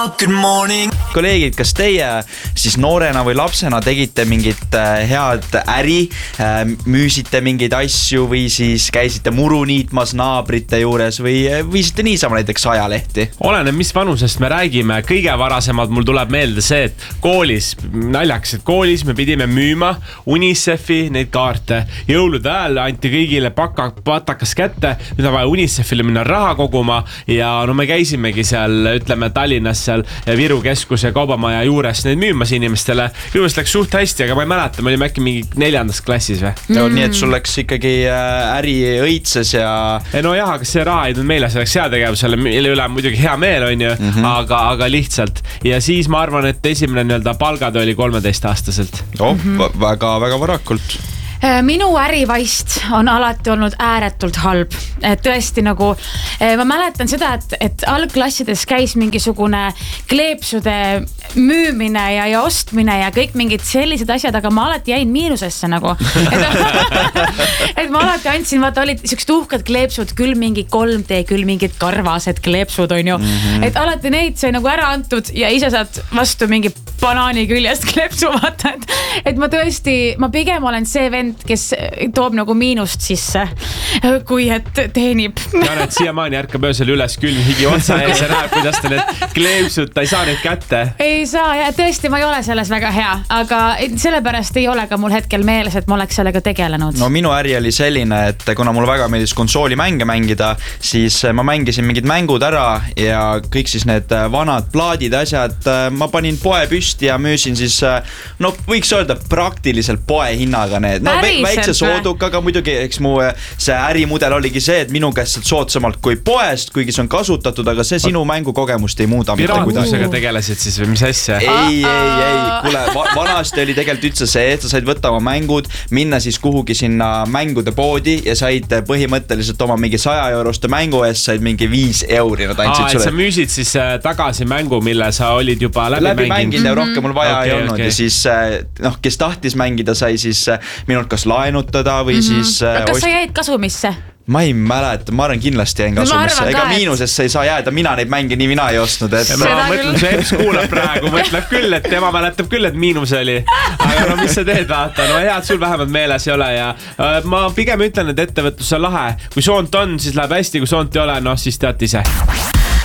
Good morning. Kolleegid, kas teie siis noorena või lapsena tegite mingit head äri, müüsite mingeid asju või siis käisite muru niitmas naabrite juures või viisite niisama näiteks ajalehti? Oleneb, mis vanusest me räägime. Kõige varasemalt mul tuleb meelde see, et koolis, naljakas, et koolis me pidime müüma UNICEF-i neid kaarte. Jõulude ajal anti kõigile patakas kätte, nüüd on vaja UNICEF-ile minna raha koguma ja no me käisimegi seal, ütleme Tallinnas seal Viru keskus ja kaubamaja juures neid müümas inimestele. Müümas läks suht hästi, aga ma ei mäleta, me olime äkki mingi 4. klassis või? No, nii et sul läks ikkagi äri õitses ja... No jah, aga see raha ei tulnud meile, see läks heategevusele, mille üle muidugi hea meel on ju, aga lihtsalt. Ja siis ma arvan, et esimene nii-öelda palgad oli 13-aastaselt. Väga varakult. Minu ärivaist on alati olnud ääretult halb. Tõesti nagu, ma mäletan seda, et algklassides käis mingisugune kleepsude müümine ja ostmine ja kõik mingid sellised asjad, aga ma alati jäin miinusesse nagu. Et ma alati andsin, vaata olid siuksed uhked kleepsud, küll mingi 3D, küll mingid karvased kleepsud on ju. Et alati neid sai nagu ära antud ja ise saad vastu mingi banaani küljest kleepsu vaata. Et ma tõesti, ma pigem olen see vend, kes toob nagu miinust sisse, kui et teenib. Janet siiamaani ärkab öösel üles külm higi otsa ees ja näeb, kuidas ta need kleepsud, ta ei saa neid kätte. Ei saa ja tõesti ma ei ole selles väga hea, aga sellepärast ei ole ka mul hetkel meeles, et ma oleks sellega tegelenud. No minu äri oli selline, et kuna mulle väga meeldis konsoolimänge mängida, siis ma mängisin mingid mängud ära ja kõik siis need vanad plaadid, asjad, ma panin poe püsti ja müüsin siis, no võiks öelda praktiliselt poe hinnaga need. No väikse soodukaga muidugi, eks mu see ärimudel oligi see, et minu käest saad soodsamalt kui poest, kuigi see on kasutatud, aga see sinu mängukogemust ei muuda. Piraatusega tegelesid siis või mis asja? Ei, kuule, vanasti oli tegelikult üldse see, et sa said võtta oma mängud, minna siis kuhugi sinna mängude poodi ja said põhimõtteliselt oma mingi 100 euroste mängu eest said mingi 5 euri. Et sa müüsid siis tagasi mängu, mille sa olid juba läbi mänginud ja rohkem mul vaja ei olnud ja siis kes tahtis mängida, sai siis minult kas laenutada või siis... Kas sa jäid kasumisse? Ma ei mäleta, ma arvan kindlasti jäin kasumisse. Ega miinusesse ei saa jääda, mina neid mänge nii mina ei ostnud. Ma mõtlen, see Eps kuulab praegu, mõtleb küll, et tema mäletab küll, et miinus oli. Aga no mis sa teed, vaata, no hea, et sul vähemalt meeles ei ole ja ma pigem ütlen, et ettevõtlus on lahe. Kui soont on, siis läheb hästi, kui soont ei ole, no siis tead ise.